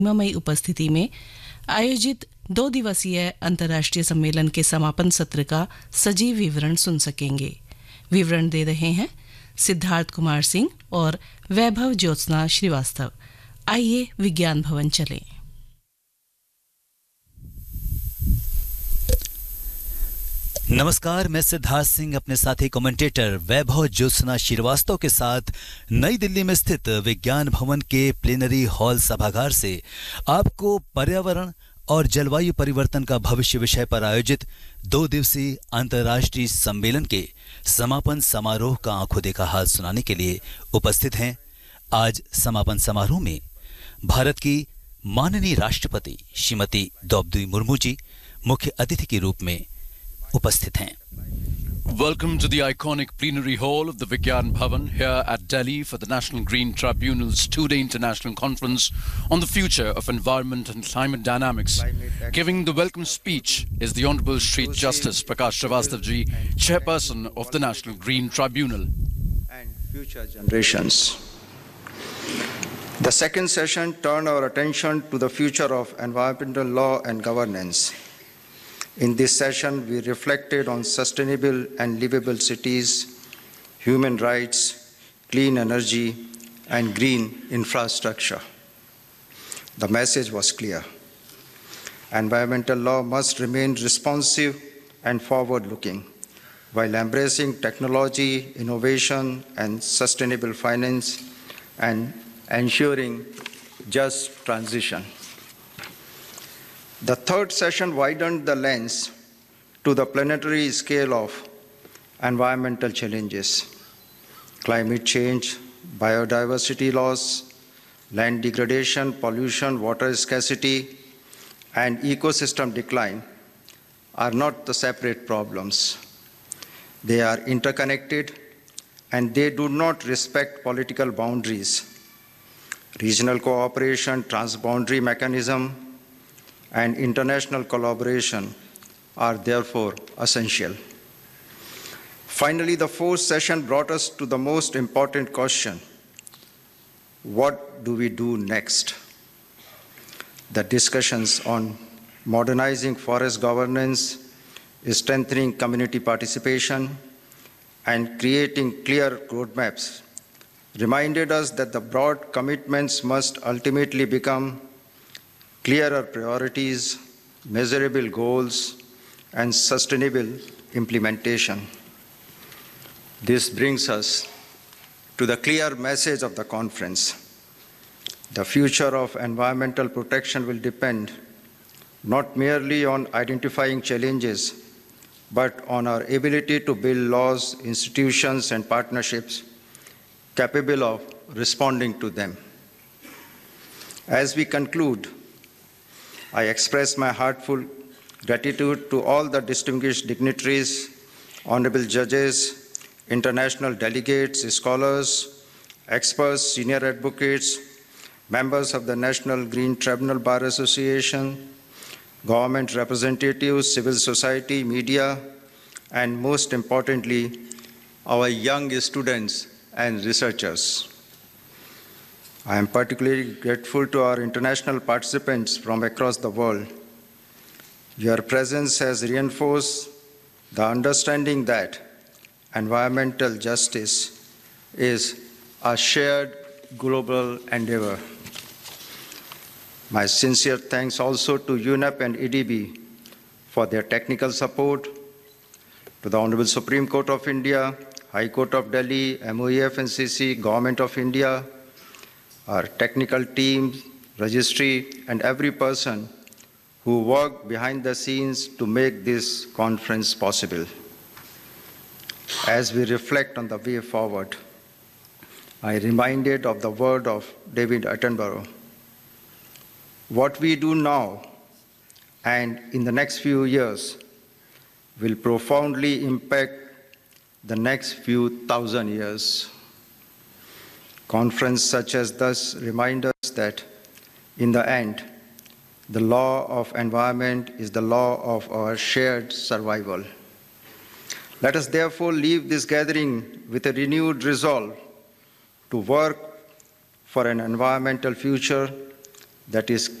महिमामयी उपस्थिति में आयोजित 2 दिवसीय अंतर्राष्ट्रीय सम्मेलन के समापन सत्र का सजीव विवरण सुन सकेंगे। विवरण दे रहे हैं सिद्धार्थ कुमार सिंह और वैभव ज्योत्सना श्रीवास्तव। आइए विज्ञान भवन चलें। नमस्कार, मैं सिद्धार्थ सिंह अपने साथी कमेंटेटर वैभव ज्योत्सना श्रीवास्तव के साथ नई दिल्ली में स्थित विज्ञान भवन के प्लेनरी हॉल सभागार से आपको पर्यावरण और जलवायु परिवर्तन का भविष्य विषय पर आयोजित 2 दिवसीय अंतर्राष्ट्रीय सम्मेलन के समापन समारोह का आंखों देखा हाल सुनाने के लिए उपस्थित हैं। आज समापन समारोह में भारत की माननीय राष्ट्रपति श्रीमती द्रौपदी मुर्मू जी मुख्य अतिथि के रूप में उपस्थित हैं। Welcome to the iconic plenary hall of the Vigyan Bhavan here at Delhi for the National Green Tribunal's 2-day international conference on the future of environment and climate dynamics. Giving the welcome speech is the Honorable Shri Justice Prakash Srivastav ji, Chairperson of the National Green Tribunal. And future generations. The second session turned our attention to the future of environmental law and governance. In this session, we reflected on sustainable and livable cities, human rights, clean energy, and green infrastructure. The message was clear. Environmental law must remain responsive and forward-looking, while embracing technology, innovation, and sustainable finance, and ensuring just transition. The third session widened the lens to the planetary scale of environmental challenges: climate change, biodiversity loss, land degradation, pollution, water scarcity, and ecosystem decline are not the separate problems. They are interconnected, and they do not respect political boundaries. Regional cooperation, transboundary mechanism, and international collaboration are therefore essential. Finally, the fourth session brought us to the most important question: what do we do next? The discussions on modernizing forest governance, strengthening community participation, and creating clear roadmaps reminded us that the broad commitments must ultimately become clearer priorities, measurable goals, and sustainable implementation. This brings us to the clear message of the conference. The future of environmental protection will depend not merely on identifying challenges, but on our ability to build laws, institutions, and partnerships capable of responding to them. As we conclude, I express my heartfelt gratitude to all the distinguished dignitaries, honorable judges, international delegates, scholars, experts, senior advocates, members of the National Green Tribunal Bar Association, government representatives, civil society, media, and most importantly, our young students and researchers. I am particularly grateful to our international participants from across the world. Your presence has reinforced the understanding that environmental justice is a shared global endeavor. My sincere thanks also to UNEP and EDB for their technical support, to the Honorable Supreme Court of India, High Court of Delhi, MOEF and CC, Government of India, our technical team, registry, and every person who worked behind the scenes to make this conference possible. As we reflect on the way forward, I am reminded of the word of David Attenborough. What we do now and in the next few years will profoundly impact the next few thousand years. Conferences such as this remind us that, in the end, the law of environment is the law of our shared survival. Let us therefore leave this gathering with a renewed resolve to work for an environmental future that is